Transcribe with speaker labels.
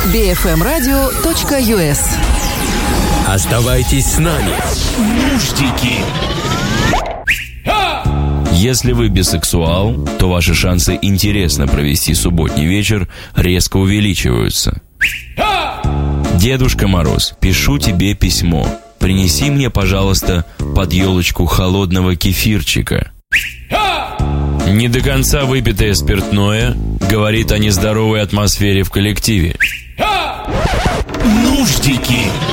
Speaker 1: bfmradio.us.
Speaker 2: Оставайтесь с нами. Нуждики.
Speaker 3: Если вы бисексуал, то ваши шансы интересно провести субботний вечер резко увеличиваются. Дедушка Мороз, пишу тебе письмо. Принеси мне, пожалуйста, под елочку холодного кефирчика. Не до конца выпитое спиртное говорит о нездоровой атмосфере в коллективе.
Speaker 2: Нуждики.